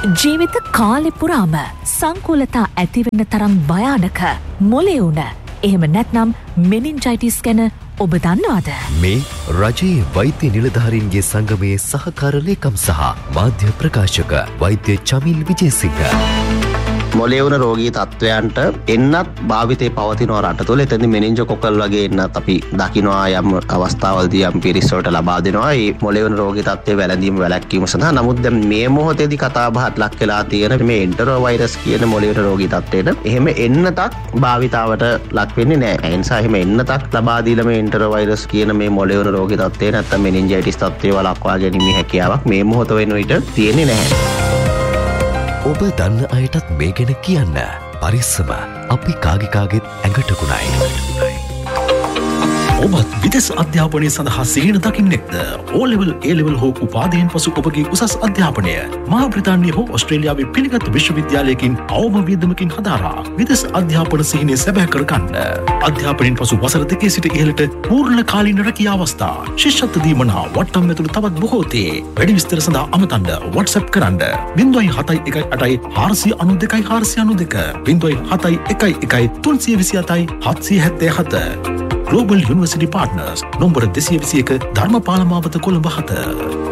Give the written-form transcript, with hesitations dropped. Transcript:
ජීවිත කාලෙ පුරාම සංකූලතා ඇතිවෙන්න තරම් භයානක මොලේ උන එහෙම නැත්නම් මෙනින්ජයිටිස් ගැන ඔබ දන්නවද? මේ රජයේ වෛද්‍ය නිලධාරීන්ගේ සංගමයේ සහකාර ලේකම් සහ මාධ්‍ය ප්‍රකාශක වෛද්‍ය චමිල් විජේසිංහ. මොලේ වුණ රෝගී තත්වයන්ට එන්නත් භාවිතේ පවතිනවා රට තුළ. එතෙන්දී මෙනින්ජොකොකල් වගේ එන්නත් අපි දකිනවා යම් අවස්ථාවලදී යම් පිරිස් වලට ලබා දෙනවා. මේ මොලේ වුණ රෝගී තත්ත්වයේ වැළඳීම වැළැක්වීම සඳහා. නමුත් දැන් මේ මොහොතේදී කතා බහට ලක් වෙලා තියෙන මේ එන්ටරෝ වෛරස් කියන මොලේ වුණ රෝගී තත්ත්වයට එහෙම එන්නතක් භාවිතාවට ලක් වෙන්නේ නැහැ. ඒ නිසා එහෙම එන්නතක් ලබා දීලා මේ එන්ටරෝ වෛරස් කියන මේ මොලේ වුණ රෝගී තත්ත්වය නැත්නම් මෙනින්ජයිටිස් තත්ත්වය වළක්වා ගැනීමේ හැකියාවක් මේ මොහොත වෙන විට තියෙන්නේ නැහැ. ඔබ දන්න අයටත් මේ ගැන කියන්න. පරිස්සම අපි කාගෙත් ඇඟටකුණයි. ඔබත් විදෙස් අධ්‍යාපනය සඳහා සිහින දකින්නෙක්ද? O-level, A-level හෝ උපාධියෙන් පසු ඔබගේ උසස් අධ්‍යාපනය මහා බ්‍රිතාන්‍ය හෝ ඔස්ට්‍රේලියාවේ පිළිගත් විශ්වවිද්‍යාලයකින් අවම වියදමකින් හදාරා විදෙස් අධ්‍යාපන සිහිනය සැබෑ කරගන්න. අධ්‍යාපනයෙන් පසු වසර 2 සිට ඉහළට පූර්ණ කාලීන රැකියා අවස්ථා, ශිෂ්‍යත්ව දීමනා වට්ටම් ඇතුළු තවත් බොහෝ තේ. වැඩි විස්තර සඳහා අමතන්න WhatsApp කරන්න 071 8 492 492 071 327 777. Global University Partners, nombor 221 Dharmapala මාවත කොළඹ 7.